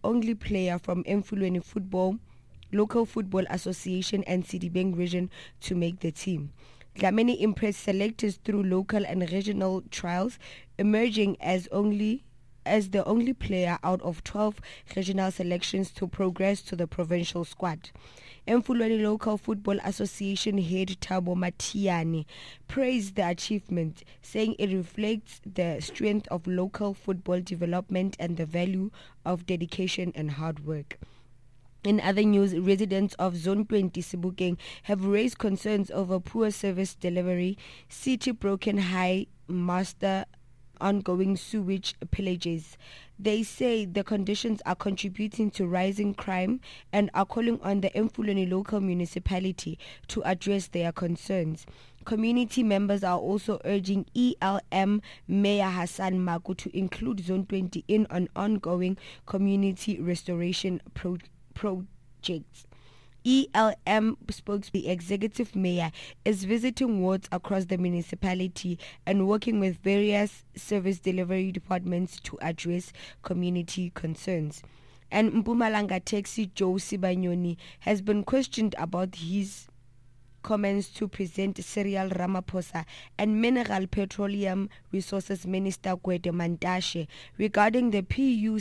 only player from Emfulweni Local Football Association and Sidibeng region to make the team. Dlamini impressed selectors through local and regional trials, emerging as the only player out of 12 regional selections to progress to the provincial squad. Emfulweni Local Football Association head Thabo Matiane praised the achievement, saying it reflects the strength of local football development and the value of dedication and hard work. In other news, residents of Zone 20 Sebokeng have raised concerns over poor service delivery, city broken high master ongoing sewage pillages. They say the conditions are contributing to rising crime and are calling on the Emfulweni local municipality to address their concerns. Community members are also urging ELM Mayor Hassan Maku to include Zone 20 in an ongoing community restoration projects. ELM spokesperson, the executive mayor, is visiting wards across the municipality and working with various service delivery departments to address community concerns. And Mpumalanga taxi Joe Sibanyoni has been questioned about his comments to President Cyril Ramaphosa and Mineral Petroleum Resources Minister Gwede Mantashe regarding the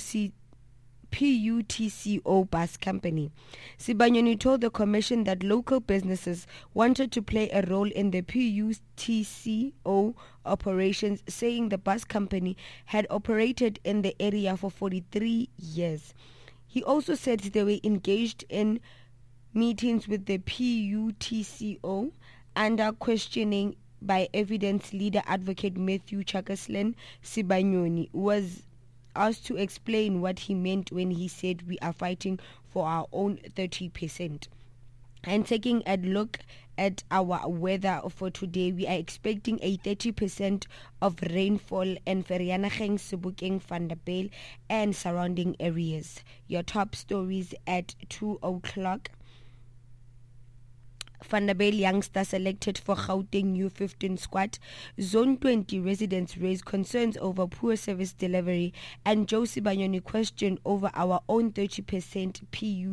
PUTCO bus company. Sibanyoni told the commission that local businesses wanted to play a role in the PUTCO operations, saying the bus company had operated in the area for 43 years. He also said they were engaged in meetings with the PUTCO under questioning by evidence leader advocate Matthew Chakaslan. Sibanyoni was asked to explain what he meant when he said we are fighting for our own 30%. And taking a look at our weather for today, we are expecting a 30% of rainfall in Vereeniging, Sebokeng, Vanderbijl and surrounding areas. Your top stories at 2 o'clock. Vanderbijl youngster selected for Gauteng U15 squad. Zone 20 residents raised concerns over poor service delivery, and Joe Sibanyoni questioned over our own 30%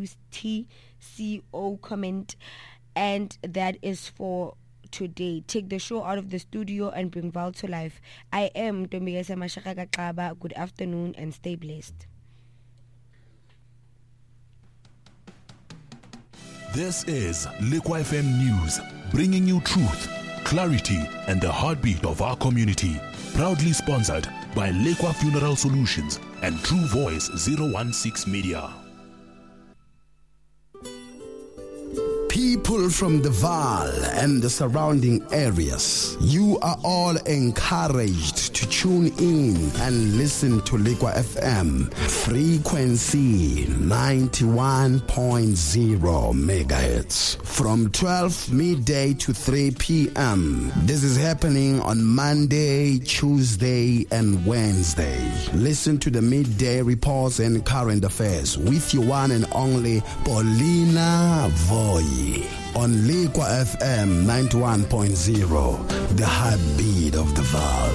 PUTCO comment. And that is for today. Take the show out of the studio and bring Val to life. I am Tombigese Mashaka Gaqaba. Good afternoon and stay blessed. This is Liqua FM News, bringing you truth, clarity, and the heartbeat of our community. Proudly sponsored by Liqua Funeral Solutions and True Voice 016 Media. People from the Vaal and the surrounding areas, you are all encouraged to tune in and listen to Liqua FM, frequency 91.0 megahertz from 12 midday to 3 p.m. This is happening on Monday, Tuesday, and Wednesday. Listen to the midday reports and current affairs with your one and only Paulina Voy on Liqua FM 91.0, the heartbeat of the Vaal.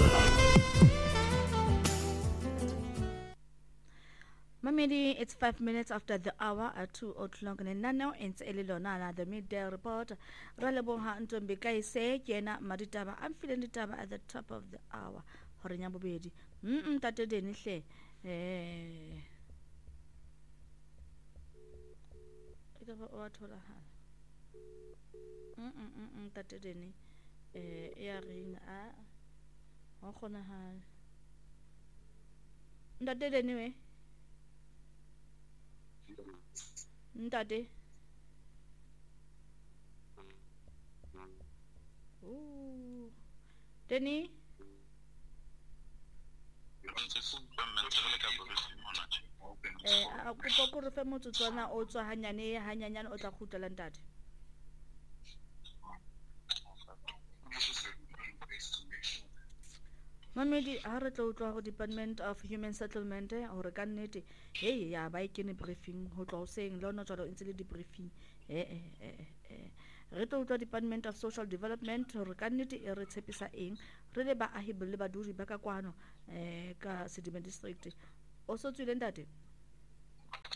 Mamedi, it's 5 minutes after the hour at 2 o'clock. And now it's Elilona, the midday report. Raleboha Ntombika say, Jena Maritaba, I'm feeling the taba at the top of the hour. Horinyabubedi. Tate Denishe. Tate Deni. Earring. Tate Deni. Ntate. Ooh. Denny. A kopa gore fe motsotswana o tswa hanyane o tla khutela ntate. Mamedi ha re tlo utlwa go Department of Human Settlement hore ka nnete ya ba ikene briefing ho tlo seng le ona jalo ntse le di briefing re tlo utlwa Department of Social Development hore ka nnete e re tshepisa eng re le baahi le baduri ba ka kwano ka Sediba district o so tswile ntate.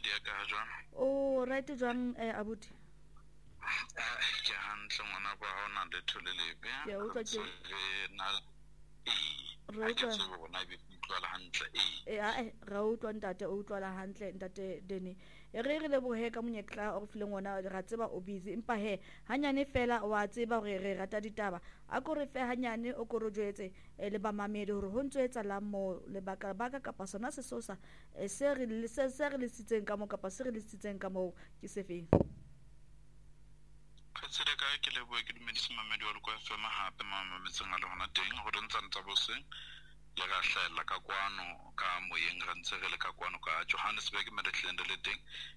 dia ka jwang o right jwang abuti ke hantle ngwana ba hona le tholelebe ke utlwa ke na re utlwa se bona be utlwala hantle ra utlwa ntate o utlwala hantle ntate Deni re le bohe ka monyetla o fileng ona ra tseba o busy empa he hanyane fela wa tseba hore re rata ditaba a ko re fe hanyane o ko re jwetse le ba mamedi hore ho ntsetsa la mo le baka kapa sona sesosa se re le sitseng ka mo kapa se re le sitseng ka mo ke sefeng tsere ka ke le boe ke dumedisa mamedi wa Lekwa FM hape mametseng a le hona teng hore ntsa boseng le ga hlahella ka kwano ka moyeng re ntse re le ka kwano ka Johannesburg Medicland le teng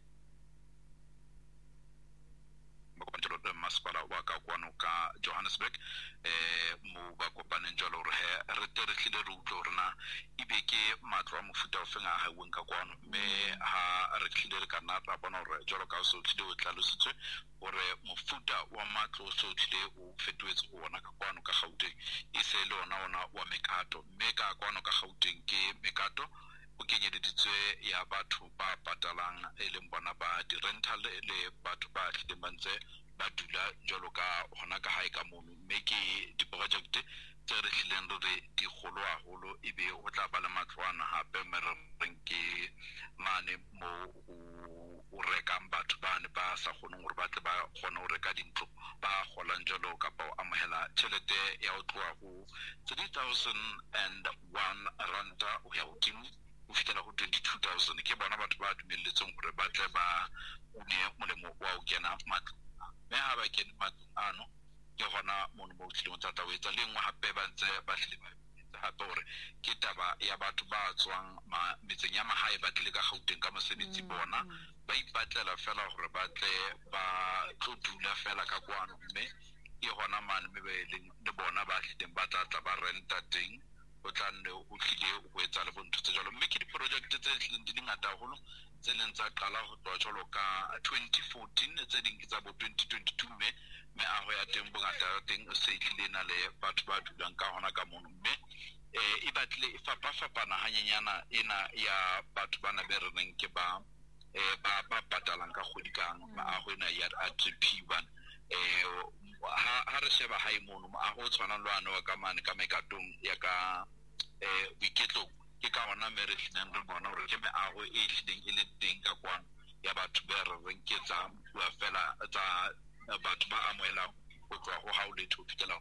bakwantelo de masipala wa ka kwano ka Johannesburg mo ba kopaneng jalo re re tlile re utlwa rena ibeke matlo a mofuta o fenga ha wenka kwano me ha re tlile re kana ra bona hore jalo ka so tlile o tlalositswe hore mofuta wa matlo so tlile o fetoetse go bona ka kwano ka Gauteng e se le ona wa mekato me ka kwano ka Gauteng ke mekato o kenyeditswe ya batho ba patalang e leng bona ba di rental le batho ba tlile bantse ba dula jalo ka hona ka hae ka mono mme ke di project tse re hlileng re di golo haholo e be o tla ba le matlwana hape mereng ke mane mo o rekang batho bane ba sa kgoneng hore ba tle ba kgona ho reka dintlo ba golang jalo ka pa o amogela tšhelete ya o tloa go 3,001 ranta o ya hodimo o fitela go 22,000 ke bona batho ba dumelletseng hore ba tle ba une molemo wa o kena matlo me ha ba kene matlo ano ke gona mono mo tlileng tsa o etsa lengwe hape ba ntse ba tlile ba hape hore ke taba ya batho ba tswang metseng ya mahae ba tlile ka Gauteng ka mosebetsi bona ba ipatlela fela hore ba tle ba tlo dula fela ka kwano mme ke gona mane me le bona ba tlileng ba tla ba renta teng o tla nne o tlile go etsa le bontho tse jalo mme ke di project tse tlileng di ngata haholo tse leng tsa qala go tswa jalo ka 2014 tse ding tsa bo 2022 me ago ya teng bongata teng se tlile na le batho ba dulang ka hona ka mono mme e batle e fapana hanyenyana ena ya batho bana be re neng ke ba patalang ka kgodikang maago ena ya RGP ban ha re sheba hae mono maago tshwana lwana wa ka mane ka mekatong ya ka boiketlo ke ka ona me re hlileng re bona hore ke meago e hlileng e le teng ka kwano ya batho ba re renketsa bua fela tsa batho ba amohela go tswa go hauletho fitela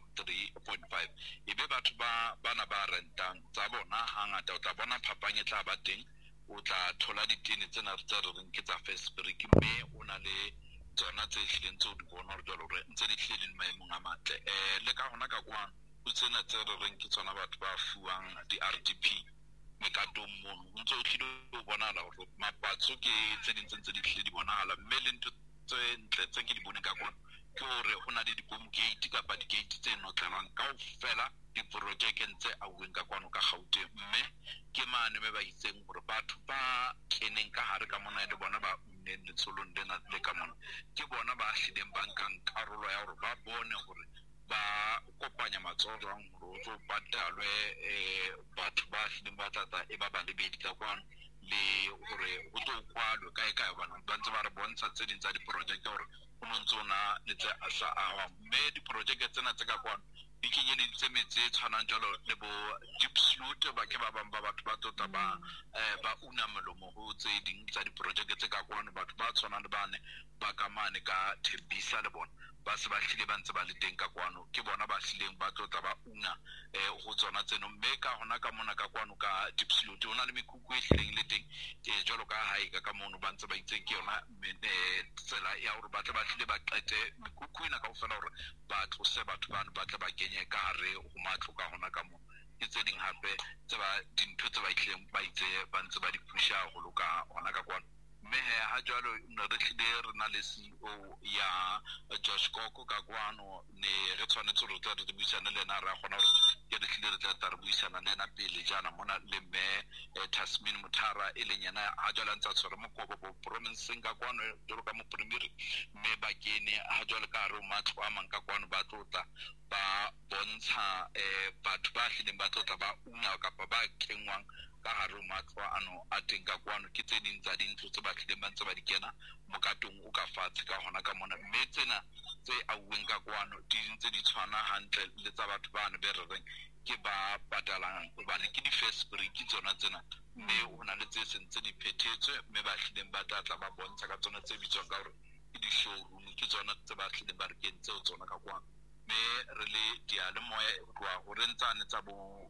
3.5 ebe batho bana ba rentang tsa bona hangata o tla bona phapang e tla ba teng o tla thola ditene tsena tsa re renketsa first break mme o na le tsona tse hlileng tse o di bona hore jalo re ntse di hlile le maemong a matle le ka hona ka kwano o tsena tse re renke tsona batho ba fuwang di RDP mekatong mono ntse o tlile o bonala hore mapatso ke tse ding tse di hlile di bonahala mme le ntho tse ntle tse ke di bone ka kwano ke hore ho na le di-boom gate kapa di-gate tse notlelang kaofela diprojeke tse auweng ka kwano ka Gauteng mme ke mane me ba itseng hore batho ba keneng ka hare ka mona le bona ba unneng letsolong lena le ka mona ke bona ba hlileng ba nkang karolo ya hore ba bone hore ba kopanya matsoho jwang hore o tlo patalwe batho ba hlileng ba tlatla e ba lebedi ka kwano le hore o tlo kwalwe kae bana ba ntse ba re bontsha tse ding tsa diprojeke hore o ntse ona le tse asa awa mme diprojeke tsena tse ka kwano di kenyeditse metse e tshwanang jalo le bo deep sloot ba ke ba bang ba batho ba tota ba una melomo ho tse ding tsa diprojeke tse ka kwano batho ba tshwanang le bane ba ka mane ka Thembisa le bona ba se ba hlile ba ntse ba le teng ka kwano ke bona ba hlileng ba tlotla ba una go tsona tseno mme ka hona ka mona ka kwano ka deep sloot ona le mekuku e hlileng le teng jalo ka hae ka mono ba ntse ba itseng ke yona tsela ya hore ba tle ba hlile ba qete mekuku ena ka ofela hore ba tlose batho bana ba tle ba kenye ka hare go matlo ka hona ka mono ke tse ding hape tse ba dintho tse ba itleng ba itse ba ntse ba di pusha go loka hona ka kwano mme ha jalo ne re tlile re na le CEO ya Josh Koko ka kwano ne re tshwanetse re tla re buisana le ena ra gona gore ke re tlile re tla re buisana le ena pele jana mona le me Tasmin Muthara e leng yena ha jalo ntse tshwara mo go provinceng ka kwano jalo ka mo premier mme ba kene ha jalo ka re matlo a mang ka kwano ba tlotla ba bontsha batho ba hlileng ba tlotla ba una ka ba kenwang ka hare matlo ano a teng ka kwano ke tse ding tsa dintho tse ba tlileng ba ntse ba di kena mokatong o ka fatshe ka hona ka mona mme tsena tse auweng ka kwano di ntse di tshwana hantle le tsa batho bana be rereng ke ba patalang hobane ke di-first break tsona tsena mme ho na le tse sentse di phethetswe mme ba tlileng ba tlatla ba bontsha ka tsona tse bitswang ka hore ke di-showroom ke tsona tse ba tlileng ba re kentse tsona ka kwano mme re le diyalemoya ho tloha ho rentsane tsa bo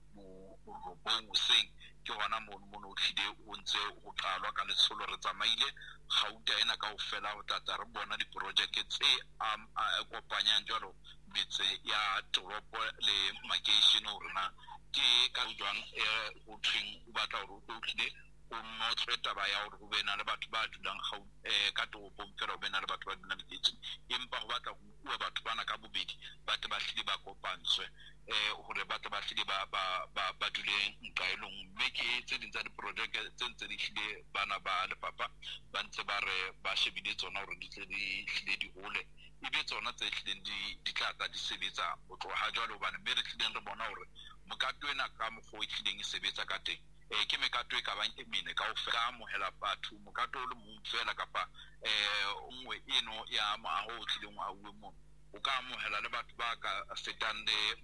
hoseng ke hona mono o tlile o ntse ho qalwa ka letsholo re tsamaile gauta ena ka ofela ho tlatla re bona diprojeke tse kopanyang jwalo metse ya toropo le makeishene hore na ke ka jwang ho thweng o batla hore o tlile o notlwe taba ya hore ho be na le batho ba dulang ka toropong fela ho be na le batho ba dulang lekeishene empa ho batla ho bua batho bana ka bobedi ba tle ba hlile ba kopantswe hore ba tle ba hlile ba dule nqaelong mme ke tse ding tsa diprojeke tse ntse di hlile bana ba lefapha ba ntse ba re ba shebile tsona hore di tle di hlile di hole ebe tsona tse hlileng di tla tla di sebetsa ho tloha jwale hobane mme re hlileng re bona hore mokato ena ka mokgwa o hlileng e sebetsa ka teng ke mekato e ka bang e mene ka ofela amohela batho mokato o le mong fela kapa nngwe eno ya moaho o tlileng wa uwe mono o ka amohela le batho ba ka fetang le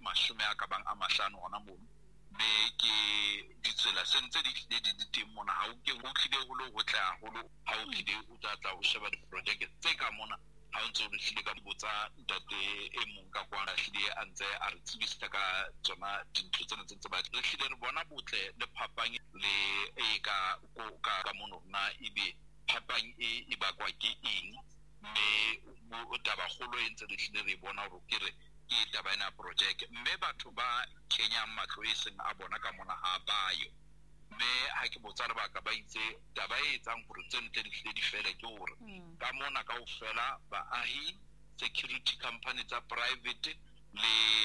50 hona mono mme ke ditsela sentse di tlile di teng mona ha o ke o tlile ho lo hotle haholo ha o tlile o tlatla o sheba diprojeke tse ka mona ha o ntse o hlile ka botsa ntate e mong ka kwana hlile a ntse a re tsebisa ka tsona dintho tsena tse ba re hlile re bona botle le phapang le ka mono na ebe phapang e bakwa ke eng mme o taba kgolo e ntse re hlile re bona hore ke re ke taba ena project mme batho ba kenyang matlo e seng a bona ka mona ha bayo mme ha ke botsa lebaka ba itse taba e etsang hore tse ntle di hlile di fele ke hore ka mona ka ofela baahi security company tsa private le